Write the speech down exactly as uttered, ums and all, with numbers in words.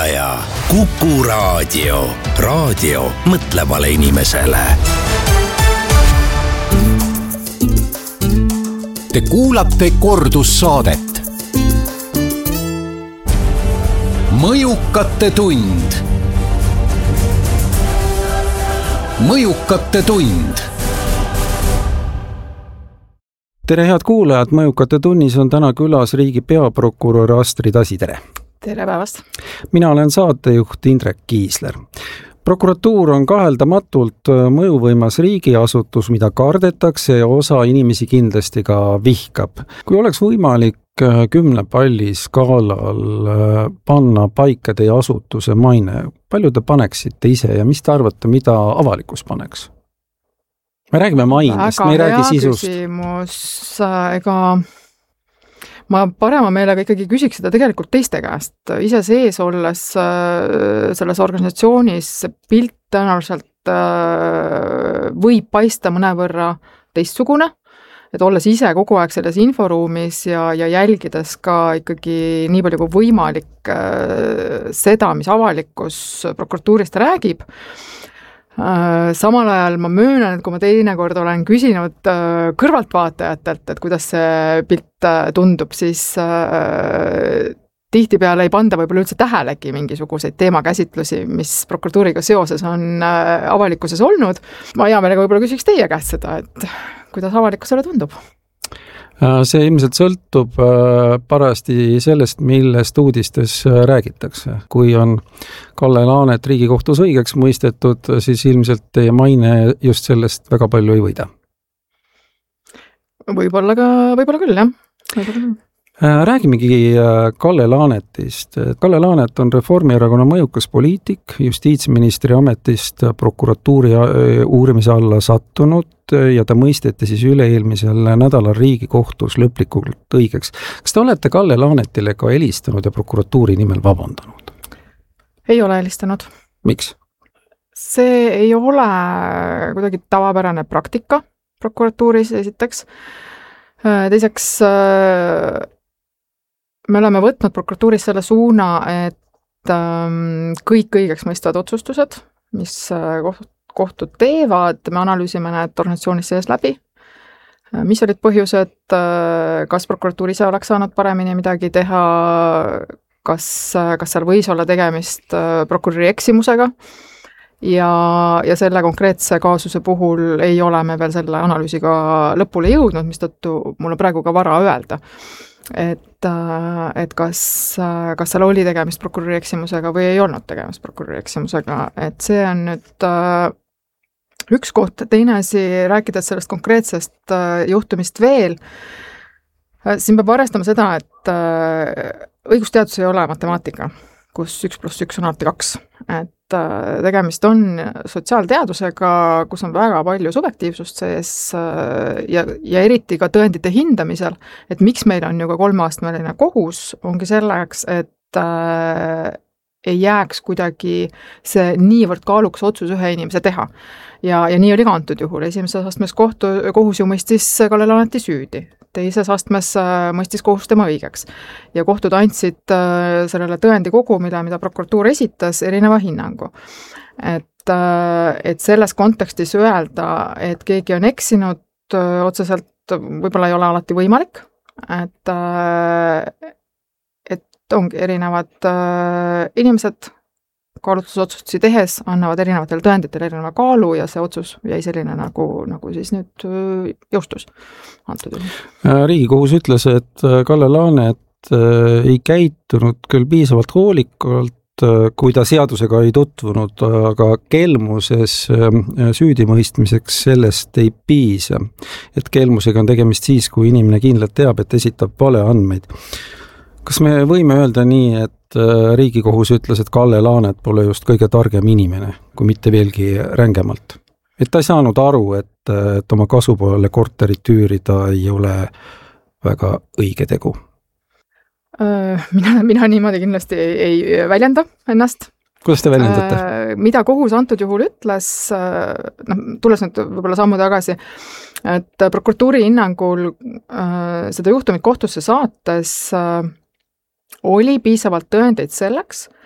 kuulaja Kuku Raadio. Raadio mõtlevale inimesele. Te kuulate kordussaadet. Mõjukate tund. Mõjukate tund. Tere head kuulajad, Mõjukate tunnis on täna külas riigi peaprokurör Astrid Asi, tere! Tere päevast! Mina olen saatejuht Indrek Kiisler. Prokuratuur on kaheldamatult mõjuvõimas riigiasutus, mida kardetakse ja osa inimesi kindlasti ka vihkab. Kui oleks võimalik kümne palli skaalal panna paika teie asutuse maine, palju te paneksite ise ja mis te arvate, mida avalikkus paneks? Me räägime mainest, me ei räägi sisust. Väga hea küsimus, ega ma parema meelega ikkagi küsiks seda tegelikult teiste käest. Ise sees olles selles organisatsioonis pilt tõenäoliselt võib paista mõnevõrra teistsugune, et olles ise kogu aeg selles inforuumis ja, ja jälgides ka ikkagi nii palju kui võimalik seda, mis avalikkus prokuratuurist räägib. Samal ajal ma möönan, et kui ma teinekord olen küsinud kõrvaltvaatajatelt, et kuidas see pilt tundub, siis tihtipeale ei panda võib-olla üldse tähelegi mingisuguseid teemakäsitlusi, mis prokuratuuriga seoses on avalikkuses olnud. Ma hea meelega võib-olla küsiks teie käest seda, et kuidas avalikkusele tundub? See ilmselt sõltub parajasti sellest, millest uudistes räägitakse. Kui on Kalle Laanet Riigikohtus õigeks mõistetud, siis ilmselt teie maine just sellest väga palju ei võida. Võib-olla ka, võib-olla küll, jah. Võib-olla küll. Räägimegi Kalle Laanetist. Kalle Laanet on Reformierakonna mõjukas poliitik, justiitsministri ametist prokuratuuri uurimise alla sattunud ja ta mõisteti siis üle-eelmisel nädalal Riigikohtus lõplikult õigeks. Kas te olete Kalle Laanetile ka helistanud ja prokuratuuri nimel vabandanud? Ei ole helistanud. Miks? See ei ole kuidagi tavapärane praktika prokuratuuris esiteks. Teiseks me oleme võtnud prokuratuuris selle suuna, et kõik õigeks mõistvad otsustused, mis kohtud teevad, me analüüsime need organisatsioonis sees läbi. Mis olid põhjused, kas prokuratuur ise oleks saanud paremini midagi teha, kas, kas seal võis olla tegemist prokuröri eksimusega ja, ja selle konkreetse kaasuse puhul ei ole me veel selle analüüsiga lõpule jõudnud, mistõttu mul on praegu ka vara öelda. Et, et kas, kas seal oli tegemist prokuröri eksimusega või ei olnud tegemist prokuröri eksimusega, et see on nüüd üks koht, teine asi, rääkides sellest konkreetsest juhtumist veel, siin peab arvestama seda, et õigusteadus ei ole matemaatika, kus üks pluss üks on alati kaks, et tegemist on sotsiaalteadusega, kus on väga palju subjektiivsust sees ja, ja eriti ka tõendite hindamisel, et miks meil on ju ka kolmeastmeline kohus, ongi selleks, et äh, ei jääks kuidagi see niivõrd kaaluks otsus ühe inimese teha. Ja, ja nii oli ka antud juhul. Esimeses astmes kohtu, kohus ju mõistis Kalle Laaneti süüdi. Teises astmes mõistis kohus tema õigeks. Ja kohtud andsid sellele tõendi kogumile, mida prokuratuur esitas, erineva hinnangu. Et, et selles kontekstis öelda, et keegi on eksinud, otseselt võib-olla ei ole alati võimalik. Et, et ongi erinevad inimesed kaalutlusotsustusi tehes annavad erinevatel tõenditel erineva kaalu ja see otsus jäi selline nagu, nagu siis nüüd jõustus antud juhul. Riigikohus ütles, et Kalle Laanet ei käitunud küll piisavalt hoolikalt, kui ta seadusega ei tutvunud, aga kelmuses süüdimõistmiseks sellest ei piisa. Et kelmusega on tegemist siis, kui inimene kindlalt teab, et esitab vale andmeid. Kas me võime öelda nii, et Riigikohus ütles, et Kalle Laanet pole just kõige targem inimene, kui mitte veelgi rängemalt? Et ta ei saanud aru, et, et oma kasu poole korterit üürida ei ole väga õige tegu? Mina, mina niimoodi kindlasti ei, ei väljenda ennast. Kuidas te väljendate? Mida kohus antud juhul ütles, noh, tulles nüüd võib-olla sammu tagasi, et prokuratuuri hinnangul seda juhtumit kohtusse saates oli piisavalt tõendeid selleks,